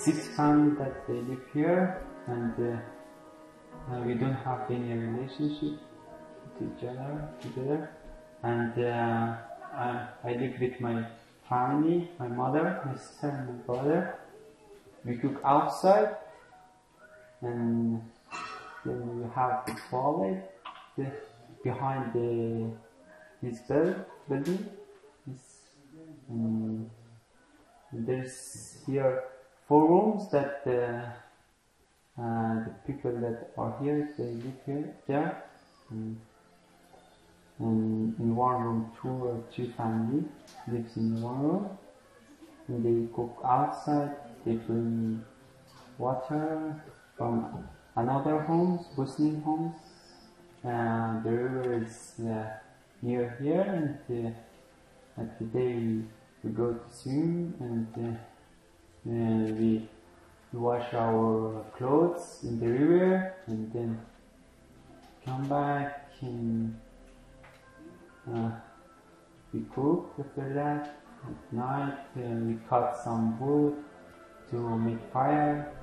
6 families that they live here, and we don't have any relationship with each other together. And I live with my family, my mother, my sister, and my brother. We cook outside, and then we have the toilet behind this building. There's here 4 rooms that the people that are here, they live there. And in one room, 2 or 3 families lives in one room. And they cook outside. They bring water from another homes, Muslim homes. The river is near here, and today we go to swim, and we wash our clothes in the river, and then come back and we cook. After that, at night we cut some wood to make fire,